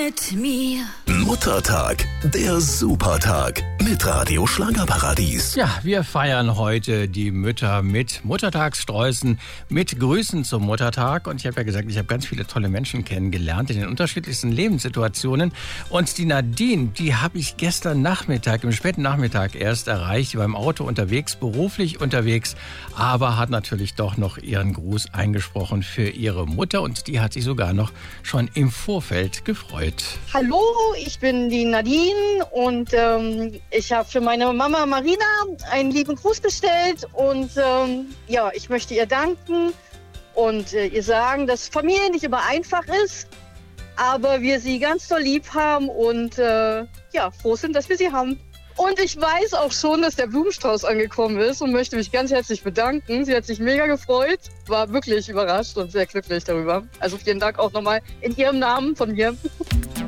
Mit mir. Muttertag, der Supertag mit Radio Schlagerparadies. Ja, wir feiern heute die Mütter mit Muttertagssträußen, mit Grüßen zum Muttertag. Und ich habe ja gesagt, ich habe ganz viele tolle Menschen kennengelernt in den unterschiedlichsten Lebenssituationen. Und die Nadine, die habe ich gestern Nachmittag, im späten Nachmittag erst erreicht, die war im Auto unterwegs, beruflich unterwegs, aber hat natürlich doch noch ihren Gruß eingesprochen für ihre Mutter. Und die hat sich sogar noch schon im Vorfeld gefreut. Hallo, ich bin die Nadine und ich habe für meine Mama Marina einen lieben Gruß bestellt und ich möchte ihr danken und ihr sagen, dass Familie nicht immer einfach ist, aber wir sie ganz doll lieb haben und froh sind, dass wir sie haben. Und ich weiß auch schon, dass der Blumenstrauß angekommen ist und möchte mich ganz herzlich bedanken. Sie hat sich mega gefreut, war wirklich überrascht und sehr glücklich darüber. Also vielen Dank auch nochmal in ihrem Namen von mir.